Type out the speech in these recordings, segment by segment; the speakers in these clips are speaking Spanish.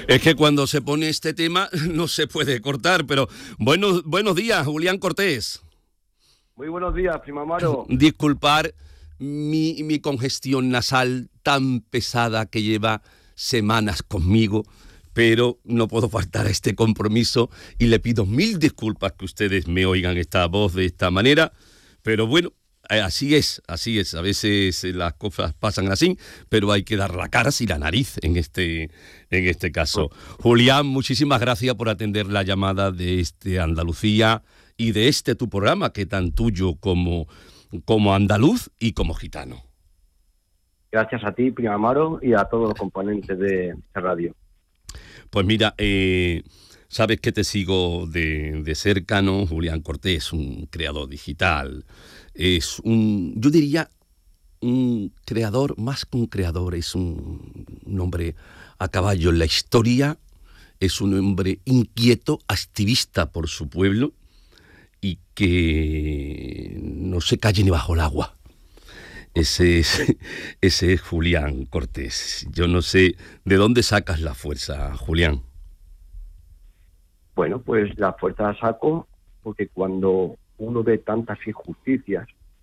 Es que cuando se pone este tema no se puede cortar, pero buenos días, Julián Cortés. Muy buenos días, primo Amaro. Disculpar mi congestión nasal tan pesada que lleva semanas conmigo, pero no puedo faltar a este compromiso y le pido mil disculpas que ustedes me oigan esta voz de esta manera, pero bueno, así es. A veces las cosas pasan así, pero hay que dar la cara y la nariz en este caso. Julián, muchísimas gracias por atender la llamada de Andalucía y de tu programa, que tan tuyo como andaluz y como gitano. Gracias a ti, primo Amaro, y a todos los componentes de radio. Pues mira, sabes que te sigo de cercano. Julián Cortés es un creador digital. Es yo diría, un creador, más que un creador, es un hombre a caballo en la historia, es un hombre inquieto, activista por su pueblo y que no se calle ni bajo el agua. Ese es Julián Cortés. Yo no sé de dónde sacas la fuerza, Julián. Bueno, pues la fuerza la saco porque cuando uno ve tantas injusticias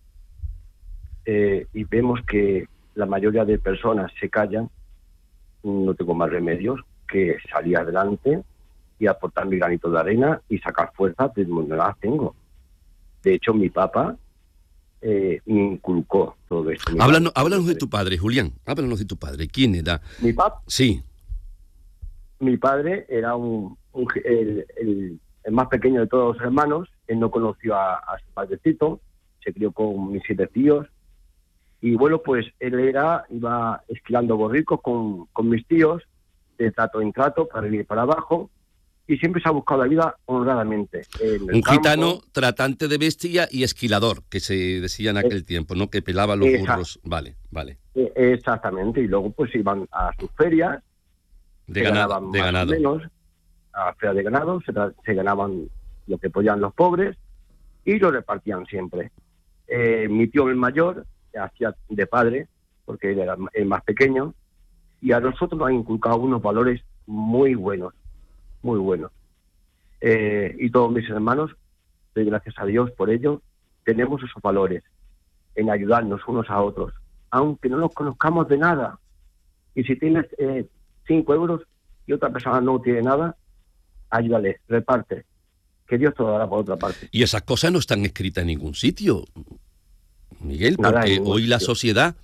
y vemos que la mayoría de personas se callan, no tengo más remedios que salir adelante y aportar mi granito de arena y sacar fuerza de donde las tengo. De hecho, mi papá me inculcó todo esto. Háblanos de tu padre, Julián. Háblanos de tu padre. ¿Quién era? ¿Mi papá? Sí. Mi padre era el más pequeño de todos los hermanos. Él no conoció a su padrecito. Se crió con mis 7 tíos. Y bueno, pues él iba esquilando borricos con mis tíos, de trato en trato, para arriba y para abajo. Y siempre se ha buscado la vida honradamente. Un gitano tratante de bestia y esquilador, que se decía en aquel tiempo, ¿no? Que pelaba los burros. Vale. Exactamente. Y luego pues iban a sus ferias. De ganado. Menos, a la feria de ganado, se ganaban lo que podían los pobres y lo repartían siempre. Mi tío el mayor hacía de padre, porque él era el más pequeño, y a nosotros nos han inculcado unos valores muy buenos. Y todos mis hermanos, doy gracias a Dios por ello, tenemos esos valores en ayudarnos unos a otros, aunque no nos conozcamos de nada. Y si tienes 5 euros y otra persona no tiene nada, ayúdale, reparte, que Dios te lo dará por otra parte. Y esas cosas no están escritas en ningún sitio, Miguel, porque hoy la sociedad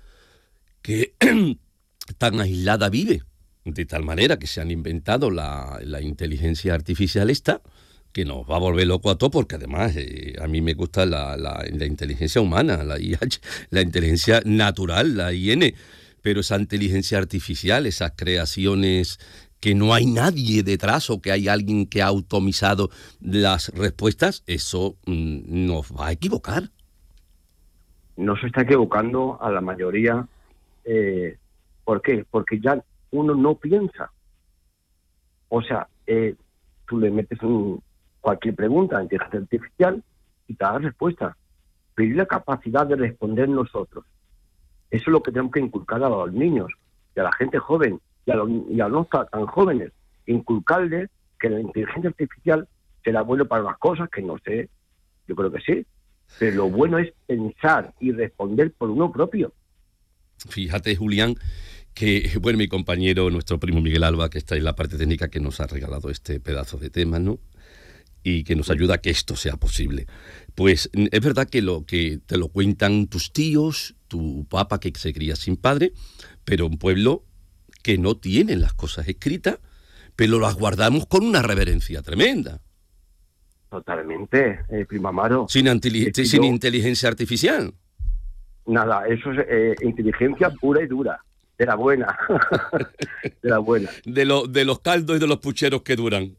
que tan aislada vive, de tal manera que se han inventado la inteligencia artificial que nos va a volver loco a todos, porque además a mí me gusta la inteligencia humana, la IH, la inteligencia natural, la IN, pero esa inteligencia artificial, esas creaciones que no hay nadie detrás o que hay alguien que ha automizado las respuestas, eso nos va a equivocar. No se está equivocando a la mayoría. ¿Por qué? Porque ya uno no piensa. O sea, tú le metes cualquier pregunta a inteligencia artificial y te da respuesta. Pedir la capacidad de responder nosotros. Eso es lo que tenemos que inculcar a los niños y a la gente joven y a los no tan jóvenes. Inculcarles que la inteligencia artificial será bueno para las cosas, que no sé, yo creo que sí. Pero lo bueno es pensar y responder por uno propio. Fíjate, Julián, que bueno, mi compañero, nuestro primo Miguel Alba, que está en la parte técnica, que nos ha regalado este pedazo de tema, ¿no? Y que nos ayuda a que esto sea posible. Pues es verdad que lo que te lo cuentan tus tíos, tu papá que se cría sin padre, pero un pueblo que no tiene las cosas escritas, pero las guardamos con una reverencia tremenda. Totalmente, primo Amaro. Sin inteligencia artificial. Nada, eso es inteligencia pura y dura. De la buena. De la buena. De los caldos y de los pucheros que duran.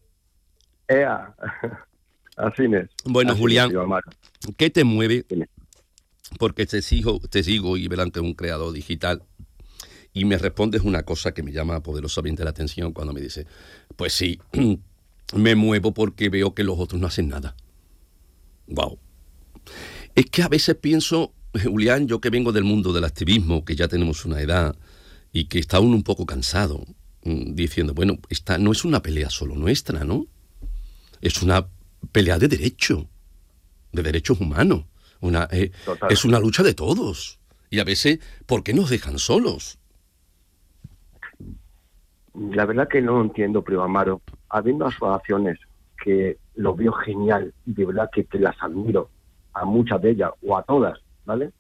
Así es. Bueno, así Julián, es, ¿qué te mueve? Porque te sigo y verán que es un creador digital. Y me respondes una cosa que me llama poderosamente la atención cuando me dice, pues sí, me muevo porque veo que los otros no hacen nada. Wow. Es que a veces pienso, Julián, yo que vengo del mundo del activismo, que ya tenemos una edad y que está uno un poco cansado, diciendo, bueno, esta no es una pelea solo nuestra, ¿no? Es una pelea de derechos humanos. Es una lucha de todos. Y a veces, ¿por qué nos dejan solos? La verdad que no lo entiendo, primo Amaro. Habiendo asociaciones que lo veo genial y de verdad que las admiro, a muchas de ellas o a todas, ¿vale?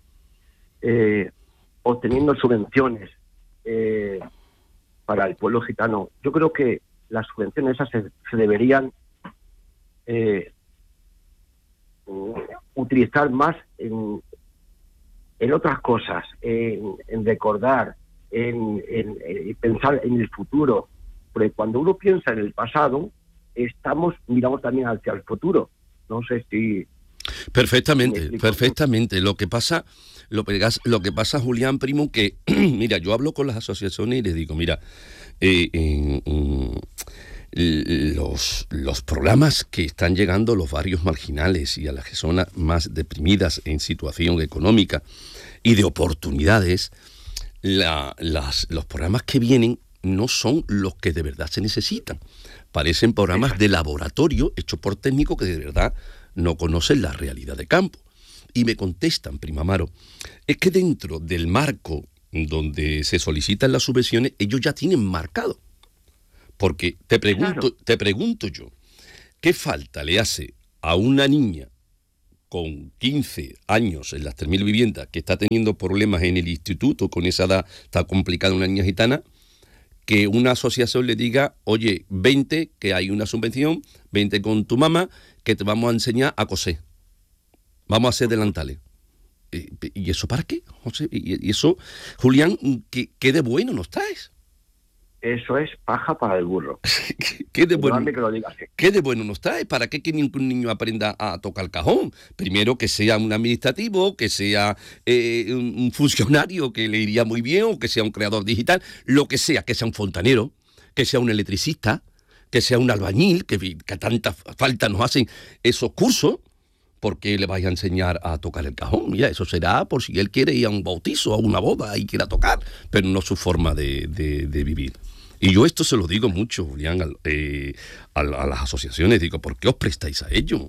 Obteniendo subvenciones para el pueblo gitano. Yo creo que las subvenciones esas se deberían utilizar más en otras cosas, en recordar, en pensar en el futuro, porque cuando uno piensa en el pasado, miramos también hacia el futuro. No sé si... Perfectamente. Lo que pasa, Julián, primo, que, mira, yo hablo con las asociaciones y les digo, mira, los programas que están llegando a los barrios marginales y a las zonas más deprimidas en situación económica y de oportunidades, los programas que vienen no son los que de verdad se necesitan. Parecen programas de laboratorio hechos por técnicos que de verdad no conocen la realidad de campo. Y me contestan, primo Amaro, es que dentro del marco donde se solicitan las subvenciones, ellos ya tienen marcado. Porque te pregunto yo, ¿qué falta le hace a una niña con 15 años en las 3.000 viviendas que está teniendo problemas en el instituto, con esa edad tan complicada, una niña gitana, que una asociación le diga, oye, vente, que hay una subvención, vente con tu mamá, que te vamos a enseñar a coser, vamos a hacer delantales? ¿Y eso para qué, José? ¿Y eso, Julián, qué de bueno nos traes? Eso es paja para el burro. ¿Qué de bueno nos trae? ¿Para qué un niño aprenda a tocar el cajón? Primero, que sea un administrativo, que sea un funcionario que le iría muy bien, o que sea un creador digital, lo que sea un fontanero, que sea un electricista, que sea un albañil, que tanta falta nos hacen esos cursos. ¿Por qué le vais a enseñar a tocar el cajón? Mira, eso será por si él quiere ir a un bautizo, a una boda y quiera tocar, pero no su forma de vivir. Y yo esto se lo digo mucho, Julián, a las asociaciones. Digo, ¿por qué os prestáis a ello?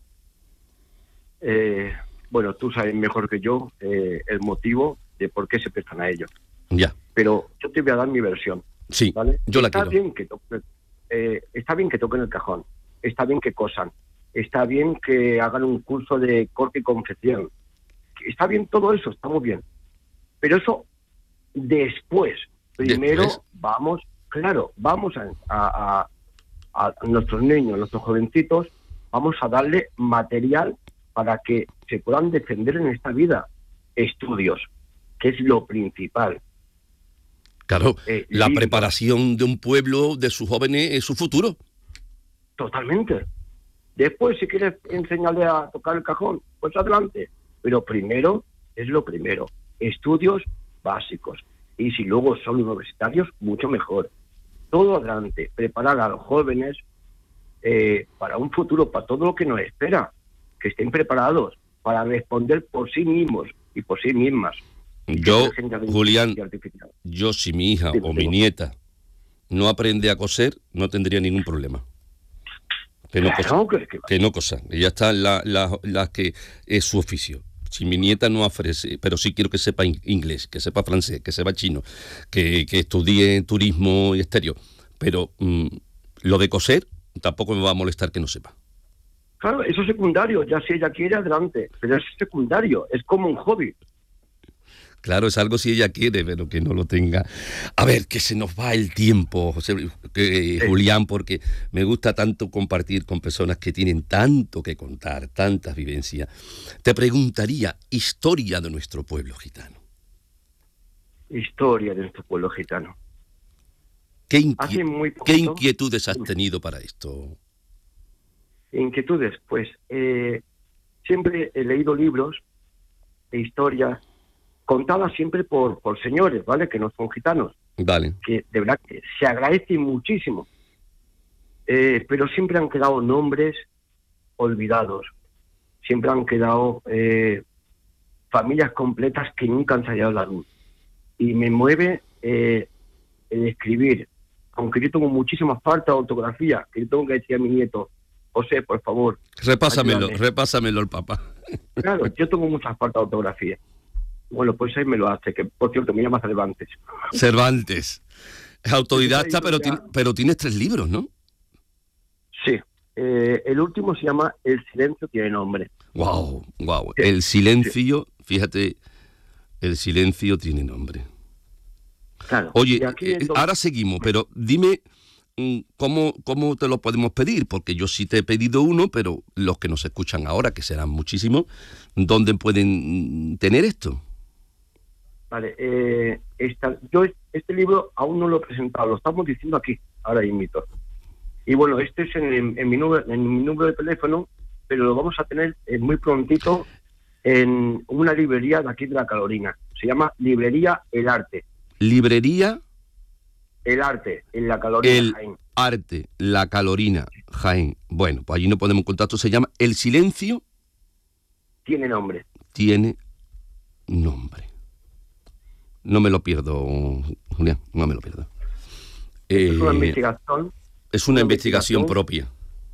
Bueno, tú sabes mejor que yo el motivo de por qué se prestan a ello. Ya. Pero yo te voy a dar mi versión. Sí, ¿vale? yo la quiero. Está bien que toquen el cajón, está bien que cosan, está bien que hagan un curso de corte y confección. Está bien todo eso, está muy bien. Pero eso después. Primero vamos a nuestros niños, nuestros jovencitos, vamos a darle material para que se puedan defender en esta vida. Estudios, que es lo principal. Claro, la preparación de un pueblo, de sus jóvenes, es su futuro. Totalmente. Después, si quieres enseñarle a tocar el cajón, pues adelante. Pero primero es lo primero. Estudios básicos. Y si luego son universitarios, mucho mejor. Todo adelante. Preparar a los jóvenes para un futuro, para todo lo que nos espera. Que estén preparados para responder por sí mismos y por sí mismas. Yo, Julián, si mi hija o mi nieta no aprende a coser, no tendría ningún problema. Que no cosan. Ya están las que es su oficio. Si mi nieta no ofrece, pero sí quiero que sepa inglés, que sepa francés, que sepa chino, que estudie turismo y exterior. Pero lo de coser tampoco me va a molestar que no sepa. Claro, eso es secundario. Ya si ella quiere, adelante. Pero es secundario, es como un hobby. Claro, es algo si ella quiere, pero que no lo tenga. A ver, que se nos va el tiempo, Julián, porque me gusta tanto compartir con personas que tienen tanto que contar, tantas vivencias. Te preguntaría, historia de nuestro pueblo gitano. Historia de nuestro pueblo gitano. ¿Qué inquietudes has tenido para esto? Inquietudes, pues siempre he leído libros de historias contadas siempre por señores, ¿vale? Que no son gitanos. Vale. Que de verdad que se agradece muchísimo. Pero siempre han quedado nombres olvidados. Siempre han quedado familias completas que nunca han salido a la luz. Y me mueve el escribir, aunque yo tengo muchísimas faltas de ortografía, que yo tengo que decir a mi nieto, José, por favor, repásamelo el papá. Claro, yo tengo muchas faltas de ortografía. Bueno, pues él me lo hace, que por cierto me llama Cervantes. Cervantes. Es autodidacta, pero tienes 3 libros, ¿no? Sí. El último se llama El silencio tiene nombre. Wow. Sí. El silencio, sí. Fíjate, el silencio tiene nombre. Claro. Oye, ahora seguimos, pero dime cómo te lo podemos pedir, porque yo sí te he pedido uno, pero los que nos escuchan ahora, que serán muchísimos, ¿dónde pueden tener esto? Vale, yo este libro aún no lo he presentado, lo estamos diciendo aquí, ahora invito. Y bueno, este es en mi número de teléfono, pero lo vamos a tener muy prontito en una librería de aquí de La Carolina. Se llama Librería El Arte. ¿Librería? El Arte, en La Carolina, Jaén. Arte, La Carolina, Jaén. Bueno, pues allí nos ponemos en contacto. Se llama El silencio. Tiene nombre. Tiene nombre. No me lo pierdo, Julián, no me lo pierdo. Es una investigación. Es una investigación propia.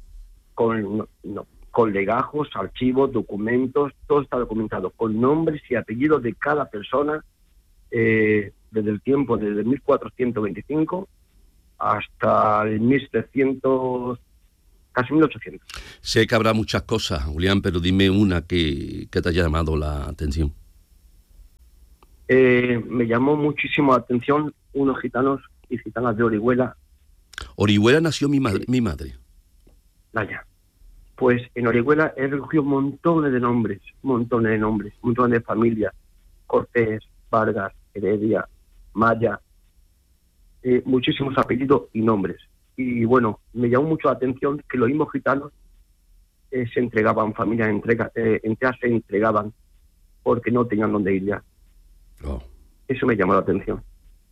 Con legajos, archivos, documentos, todo está documentado, con nombres y apellidos de cada persona, desde el tiempo, desde 1425 hasta el 1700, casi 1800. Sé que habrá muchas cosas, Julián, pero dime una que te haya llamado la atención. Me llamó muchísimo la atención unos gitanos y gitanas de Orihuela. Orihuela nació mi madre. Vaya. Pues en Orihuela he recogido montones de nombres, montones de familias, Cortés, Vargas, Heredia, Maya, muchísimos apellidos y nombres. Y bueno, me llamó mucho la atención que los mismos gitanos se entregaban, familias enteras se entregaban porque no tenían dónde ir ya. Oh. Eso me llamó la atención.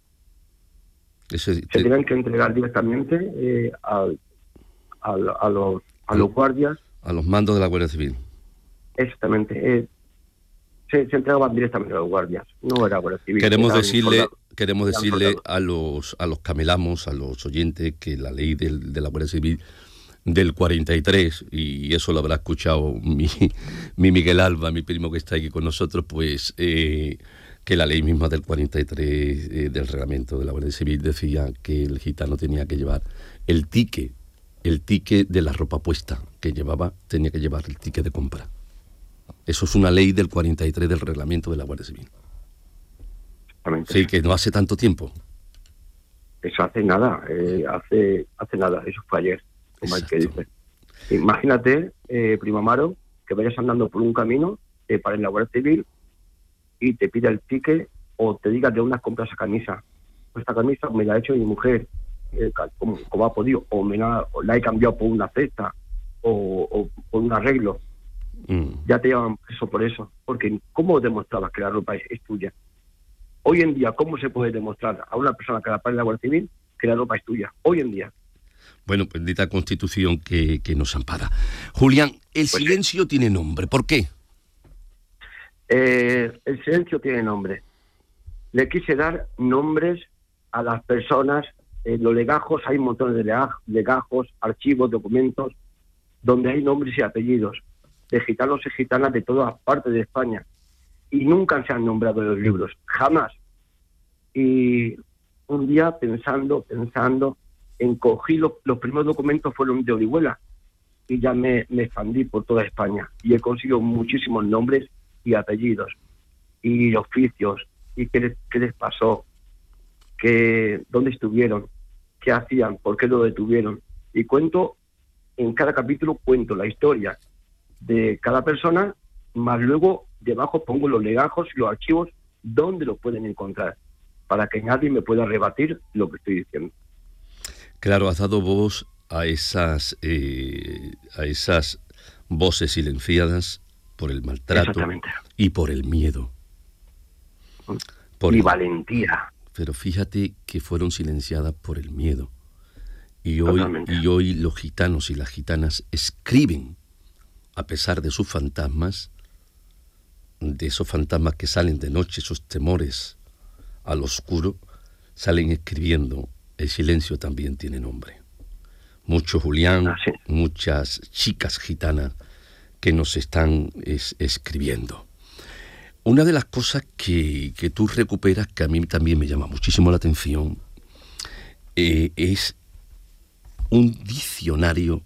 Se tenían que entregar directamente a los guardias. A los mandos de la Guardia Civil. Exactamente. Se entregaban directamente a los guardias. No era Guardia Civil. Queremos decirle a los camelamos, a los oyentes, que la ley de la Guardia Civil del 43, y eso lo habrá escuchado mi Miguel Alba, mi primo que está aquí con nosotros, pues que la ley misma del 43 del reglamento de la Guardia Civil decía que el gitano tenía que llevar el ticket de la ropa puesta que llevaba, tenía que llevar el ticket de compra. Eso es una ley del 43 del reglamento de la Guardia Civil. Sí, que no hace tanto tiempo. Eso hace nada, hace nada, eso fue ayer, como hay que dice. Imagínate, primo Amaro, que vayas andando por un camino, te pares en la Guardia Civil y te pida el ticket o te diga de dónde has comprado esa camisa. Esta camisa me la ha hecho mi mujer, como ha podido, o la he cambiado por una cesta o por un arreglo. Ya te llevan preso por eso, porque ¿cómo demostrabas que la ropa es tuya? Hoy en día, ¿cómo se puede demostrar a una persona que la paga en la Guardia Civil que la ropa es tuya? Hoy en día. Bueno, bendita Constitución que nos ampara. Julián, el silencio tiene nombre. ¿Por qué? El silencio tiene nombre. Le quise dar nombres a las personas. Los legajos, hay montones de legajos, archivos, documentos, donde hay nombres y apellidos de gitanos y gitanas de todas partes de España. Y nunca se han nombrado en los libros, jamás. Y un día pensando, encogí los primeros documentos fueron de Orihuela y ya me expandí por toda España y he conseguido muchísimos nombres y apellidos y oficios y qué les pasó, dónde estuvieron, qué hacían, por qué lo detuvieron. Y en cada capítulo cuento la historia de cada persona, más luego debajo pongo los legajos y los archivos donde los pueden encontrar, para que nadie me pueda rebatir lo que estoy diciendo. Claro, has dado voz a esas voces silenciadas por el maltrato y por el miedo. Valentía. Pero fíjate que fueron silenciadas por el miedo. Y hoy los gitanos y las gitanas escriben, a pesar de sus fantasmas, de esos fantasmas que salen de noche, esos temores al oscuro, salen escribiendo, el silencio también tiene nombre. Mucho Julián, muchas chicas gitanas que nos están escribiendo. Una de las cosas que tú recuperas, que a mí también me llama muchísimo la atención, es un diccionario,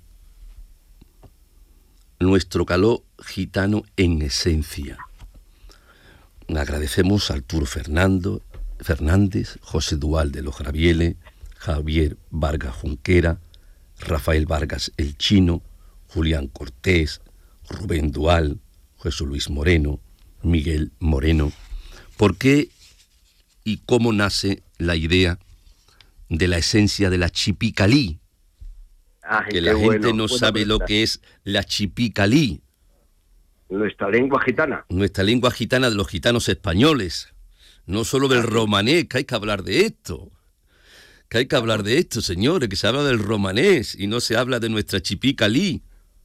Nuestro caló gitano en esencia. Agradecemos a Arturo Fernández, José Dual de los Gravieles, Javier Vargas Junquera, Rafael Vargas el Chino, Julián Cortés, Rubén Dual, Jesús Luis Moreno, Miguel Moreno. ¿Por qué y cómo nace la idea de la esencia de la chipicalí? Que la gente no sabe lo que es la chipicalí. Nuestra lengua gitana. Nuestra lengua gitana de los gitanos españoles. No solo del romanés, que hay que hablar de esto. Que hay que hablar de esto, señores, que se habla del romanés y no se habla de nuestra chipicalí.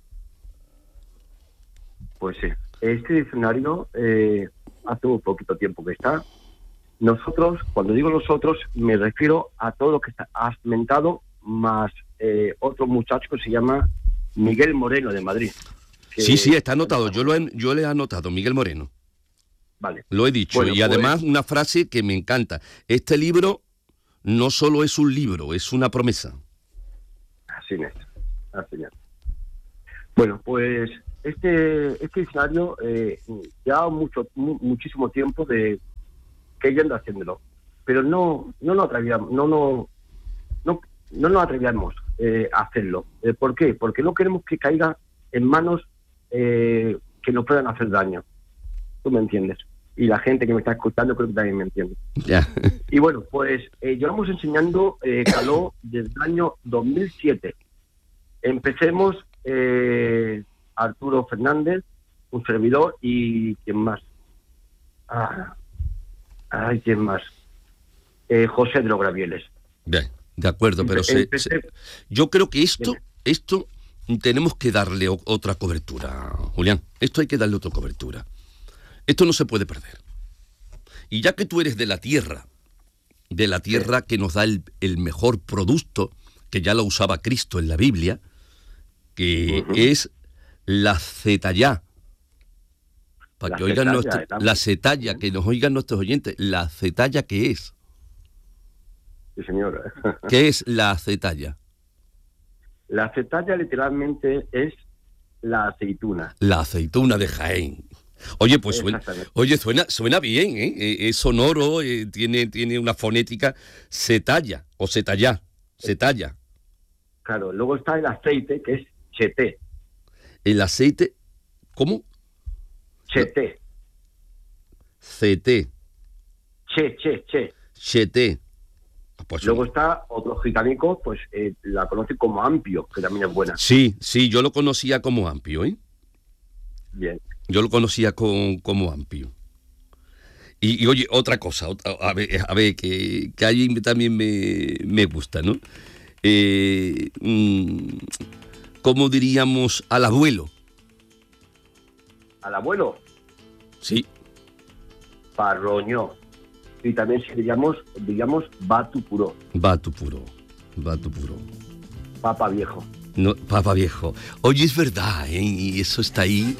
Pues sí. Este diccionario hace un poquito tiempo que está. Nosotros, cuando digo nosotros, me refiero a todo lo que has mentado, más otro muchacho que se llama Miguel Moreno de Madrid. Sí, está anotado. Yo le he anotado, Miguel Moreno. Vale. Lo he dicho. Bueno, y además una frase que me encanta. Este libro no solo es un libro, es una promesa. Así es. Bueno, pues este diccionario ya muchísimo tiempo de que yo ando haciéndolo, pero no nos atrevíamos, no nos atrevíamos a hacerlo. ¿Por qué? Porque no queremos que caiga en manos que nos puedan hacer daño. ¿Tú me entiendes? Y la gente que me está escuchando creo que también me entiende. Yeah. Y bueno, pues llevamos enseñando caló desde el año 2007. Empecemos Arturo Fernández, un servidor, y ¿quién más? ¿Quién más? José de los Gravieles. Bien, de acuerdo, pero yo creo que esto tenemos que darle otra cobertura, Julián. Esto hay que darle otra cobertura. Esto no se puede perder. Y ya que tú eres de la tierra que nos da el mejor producto, que ya lo usaba Cristo en la Biblia, que es la zetallá. Para que oigan la zetalla, que nos oigan nuestros oyentes, la zetalla, ¿qué es? Sí, señora. ¿Qué es la zetalla? La zetalla literalmente es la aceituna. La aceituna de Jaén. Oye, pues suena bien, ¿eh? Es sonoro, tiene una fonética. Zetalla o zetallá. Claro, luego está el aceite, que es cheté. El aceite, ¿cómo? Cheté. CT. Che. Cheté. Pues luego está otro gitanico, pues la conoce como Ampio, que también es buena. Sí, yo lo conocía como Ampio, ¿eh? Bien. Yo lo conocía como Ampio. Y oye, otra cosa, a ver que a mí también me gusta, ¿no? ¿Cómo diríamos al abuelo? ¿Al abuelo? Sí. Parroñó. Y también si digamos Batupuró. Papa viejo. No, Papa viejo. Oye, es verdad, ¿eh? Y eso está ahí.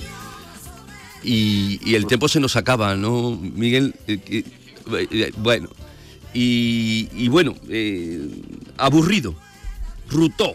Y el tiempo se nos acaba, ¿no, Miguel? Bueno. Y bueno, aburrido. Rutó.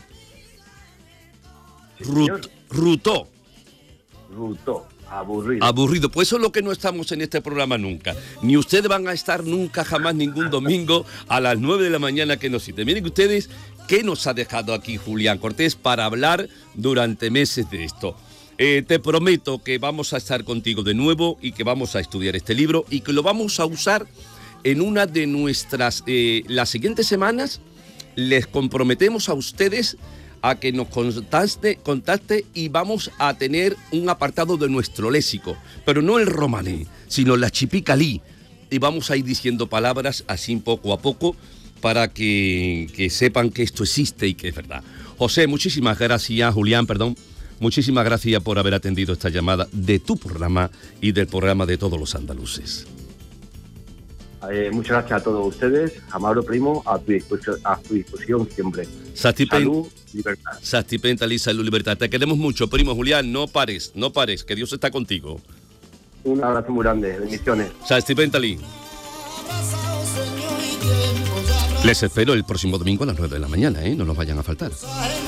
Aburrido. Pues eso es lo que no estamos en este programa nunca. Ni ustedes van a estar nunca, jamás, ningún domingo a las 9 de la mañana que nos citen. Miren ustedes qué nos ha dejado aquí Julián Cortés para hablar durante meses de esto. Te prometo que vamos a estar contigo de nuevo y que vamos a estudiar este libro y que lo vamos a usar en una de nuestras... las siguientes semanas les comprometemos a ustedes a que nos contacte y vamos a tener un apartado de nuestro léxico, pero no el romané, sino la chipicalí, y vamos a ir diciendo palabras así poco a poco para que sepan que esto existe y que es verdad. José, muchísimas gracias, Julián, perdón, muchísimas gracias por haber atendido esta llamada de tu programa y del programa de todos los andaluces. Muchas gracias a todos ustedes. Amaro Primo, a tu disposición siempre. Salud, libertad. Sastipentali, salud, libertad. Te queremos mucho, primo Julián. No pares, que Dios está contigo. Un abrazo muy grande, bendiciones. Sastipentali. Les espero el próximo domingo a las 9 de la mañana, no nos vayan a faltar.